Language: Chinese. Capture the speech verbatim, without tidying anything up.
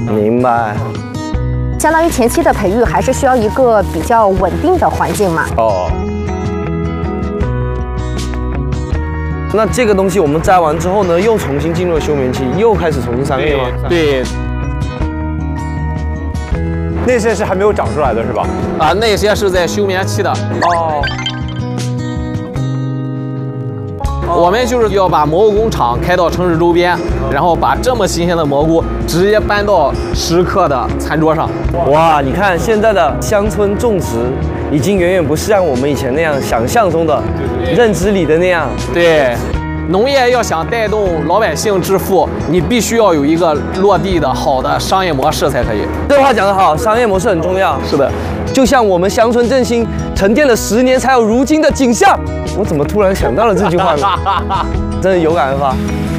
明白。 相当于前期的培育还是需要一个比较稳定的环境嘛。 哦。那这个东西我们摘完之后呢，又重新进入了休眠期，又开始重新商业吗？ 对。 那些是还没有长出来的是吧？ 啊，那些是在休眠期的。 哦。 我们就是要把蘑菇工厂开到城市周边，然后把这么新鲜的蘑菇直接搬到食客的餐桌上。 哇，你看现在的乡村种植已经远远不是像我们以前那样想象中的、认知里的那样。 对，农业要想带动老百姓致富，你必须要有一个落地的好的商业模式才可以。 这话讲得好，商业模式很重要。 是的。 就像我们乡村振兴沉淀了十年才有如今的景象，我怎么突然想到了这句话呢？真的有感而发。